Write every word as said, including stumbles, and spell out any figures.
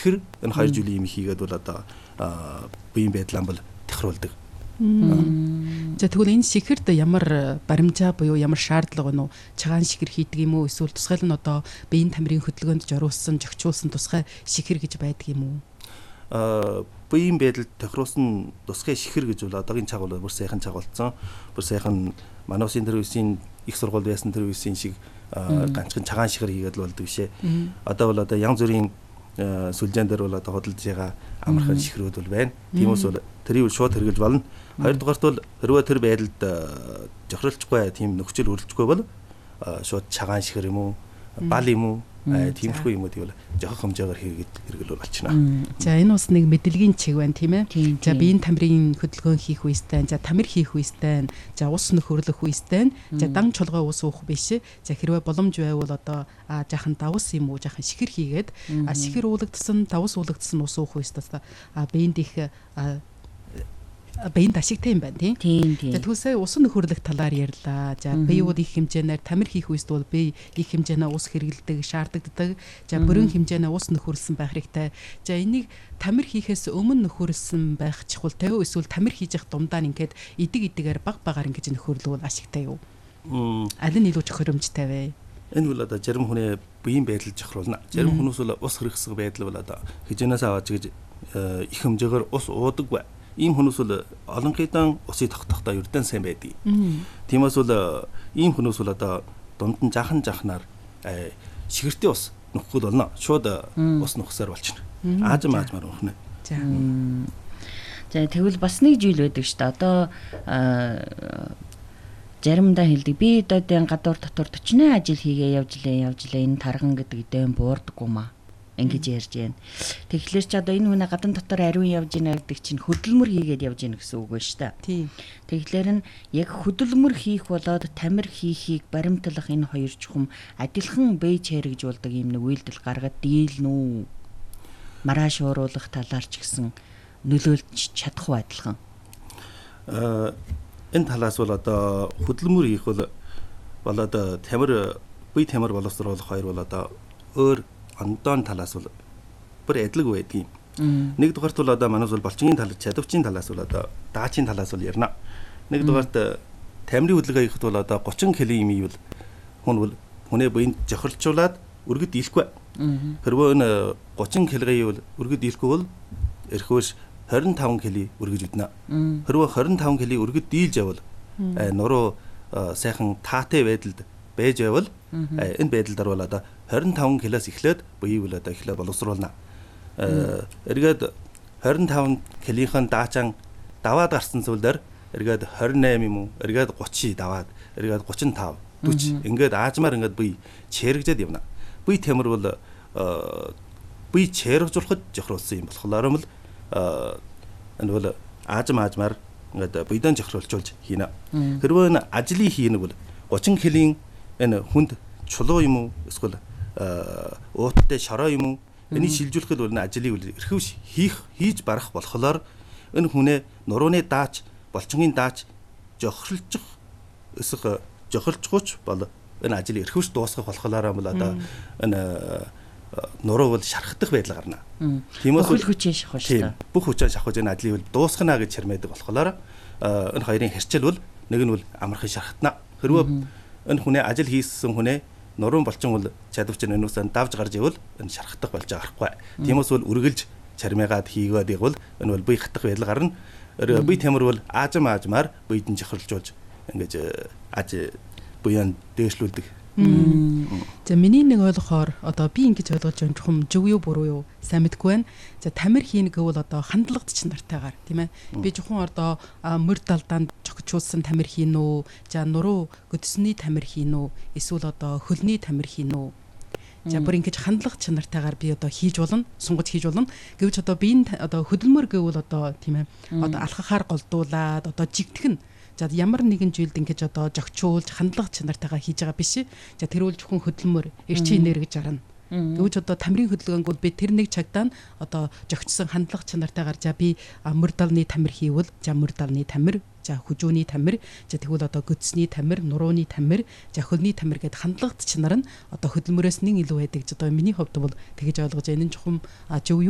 шихэр энэ хоёр жилийн юм хийгээд бол одоо биеийн байдлаа бол тохируулдаг. За тэгвэл энэ шихэрд ямар баримжаа буюу ямар шаардлага байна уу? Чагаан шихэр хийдэг юм уу? Эсвэл тусгайл нь одоо биеийн тамирын хөдөлгөөнд зориулсан, зохицуулсан тусгай шихэр гэж байдаг юм уу? Аа биеийн байдалд тохируулсан тусгай шихэр гэж бол одоогийн чагвал бүр сайхан чагвалцсан. Бүр сайхан манай улсын төрөөсийн их сургууль байсан төрөөсийн шиг ганцхан чагаан шихэр хийгээд л болдог бишээ. Одоо бол одоо янз бүрийн сүлжээн дээр бол одоо хөдөлж байгаа амархан шихрүүд бол байна. Тиймээс бол тэрийг шууд хэрэглэж болно. Хоёрдугаарт бол хэрвээ тэр байдалд жохиролцохгүй тийм нөхцөл хүрэлцэхгүй бол шууд чагаан шихэр юм уу, бал юм уу, тиймэрхүү юмуд бол жоох хэмжээгээр хэрэгэд хэрэглүүр болчихно. За энэ бас нэг мэдлэгийн чиг байна тийм ээ. За биеийн тамирын хөдөлгөөн хийх үестэй, за тамир хийх үестэй, за ус нөхөрлөх үестэй, за дан чулгай ус уух биш. За хэрвээ боломж байвал одоо жаахан давс юм уу, жаахан шихэр хийгээд шихэр уулагдсан, давс уулагдсан ус уух үестэй а биеинд их биеийн ашигтай юм байна тийм. За тэгвэл ус нөхөрлөх талаар ярьлаа. За бие бол их хэмжээгээр тамир хийх үест бол бие их хэмжээний ус хэрэглэдэг, шаарддаг. За бүрэн хэмжээний ус нөхөрлсөн байх хэрэгтэй. За энийг тамир хийхээс өмнө нөхөрлсөн байх чухалтай юу? Эсвэл тамир хийж явах дундаа ингээд идэг идэгээр баг багаар ингэж нөхөрлөвөл ашигтай юу? Аль нь илүү тохиромжтой вэ? Энэ бол одоо зарим хүний биеийн байдал жохируулна. Зарим хүмүүс бол ус хэрэгсэх байдал бол одоо хижээнээс аваад гэж их хэмжээгээр ус уудаг. Ийм хүмүүс бол олон хэдэн усыг тогтохдоо ердөө сайн байдаг. Тиймээс бол ийм хүмүүс бол одоо дунд нь жахан жахнаар шигэртэй ус нөхөхөд болно. Шууд ус нөхсээр болчихно. Аажим аажмаар уух нэ. За. За тэгвэл бас нэг зүйл байдаг шүү дээ. Одоо заримдаа хэлдэг би одоодын гадуур дотор төчнөө ажил хийгээ явж лээ явж лээ энэ тарган гэдэг дэм буурдаггүй маа. Ингэж ярьж байна. Тэгэхээр ч одоо энэ хүн гадан дотор ариун явж ийнэ гэдэг чинь хөдөлмөр хийгээд явж ийнэ гэсэн үг байна шүү дээ. Тийм. Тэгэхээр нь яг хөдөлмөр хийх болоод тамир хийхийг баримтлах энэ хоёр чухам адилхан бэж хэрэгж болдог юм нэг үйлдэл гаргаад дийлнэ үү? Маргааш ууруулах талаар ч гэсэн нөлөөлж чадах уу адилхан? Аа энэ талаас бол одоо хөдөлмөр хийх бол бол одоо тамир бие тамир боловсруулах хоёр бол одоо өөр ондоон талаас бол бүр адилг байдгийг. Нэг дугаарт бол одоо манайс бол болчингийн талаас, чадварчийн талаас бол одоо даачийн талаас бол ярина. Нэг дугаарт тамирын хөдөлгөөн хийхэд бол одоо гучин кг юм ивэл хүн бол хүнээ биенд жохирлжуулаад өргөд дийлэхгүй. Хэрвээ энэ гучин кг ивэл өргөд дийлэхгүй бол эрхвэш хорин таван кг өргөж үднэ. Хэрвээ хорин таван кг өргөд дийлж явал нуруу сайхан таатай байдалд байж байвал энэ байдлаар бол одоо хорин таван кг-аас эхлээд бие бол одоо эхлээд боловсруулна. Эргээд хорин таван кг-ийн даачаан даваад гарсан зүйлээр эргээд хорин восемь юм уу, эргээд гучин даваад, эргээд гучин тав, дөрвөн ингээд аажмаар ингээд бие чэрэгжээд явна. Бие тамир бол бие чэрэгжүүлэхэд жохируулсан юм болохоор юм л энэ бол аажм аажмаар ингээд биедэн жохируулж хийнэ. Хэрвээ энэ ажлыг хийнэ бол гучин кг-ийн энэ хүнд чулуу юм уу, эсвэл ууттай шороо юм уу, энийг шилжүүлэхэд бол энэ ажлыг эрхэвш хийх хийж барах болохоор энэ хүнээ нурууны даач, болчингийн даач жохирлжих эсвэл жохирлжгууч бол энэ ажлыг эрхэвш дуусгах болохоор бол одоо энэ нуруу бол шархдах байдал гарна. Тиймээс бүх хүчээ шахах шүү дээ. Бүх хүчээ шахах энэ ажлыг дуусгана гэж чармайдаг болохоор энэ хоёрын хэрчил бол нэг нь бол амархан шархтана. Хэрвээ энэ хүнээ ажил хийсэн хүнээ нуруун болчин бол чадварч энүүсээ давж гарч ивэл энэ шархтах болж байгаа харахгүй. Тиймээс бол үргэлж чармайгаад хийгээд игвэл энэ бол бие хатах байдал гарна. Бие тамир бол аажим аажмаар биедэн жохирлжуулж ингэж аж буян дээшлүүлдэг. За миний нэг ойлгохоор одоо би ингэж ойлгож байгаа чухам зөв юу буруу юу сайн мэдгүй байна. За тамир хийнэ гэвэл одоо хандлагад ч нартайгаар тийм ээ. Би зөвхөн одоо мөр далдаанд жогчулсан тамир хийн үү? За нуруу göдсөний тамир хийн үү? Эсвэл одоо хөлний тамир хийн үү? За бүр ингэж хандлага чанартайгаар би одоо хийж болно, сунгаж хийж болно. Гэвч одоо би одоо хөдөлмөр гэвэл одоо тийм ээ. Одоо алхахаар голдуулаад одоо жигтгэн. За ямар нэгэн зүйлд ингэж одоо жогчуулж хандлага чанартайгаа хийж байгаа биш. За тэрүүл зөвхөн хөдөлмөр эрчим энерги жарна. Гэвч одоо тамирын хөдөлгөөнд бол би тэр нэг цагдаа нь одоо жогчсон хандлага чанартайгаар за би мөр далны тамир хийвэл за мөр далны тамир, за хүжүүний тамир, за тэгвэл одоо göдсний тамир, нурууны тамир, за хөлний тамир гэдэг хандлагат чанар нь одоо хөдөлмөрөөс нэг илүү байдаг. Одоо миний хувьд бол тэгэж ойлгож байна. Энэ зөвхөн зөв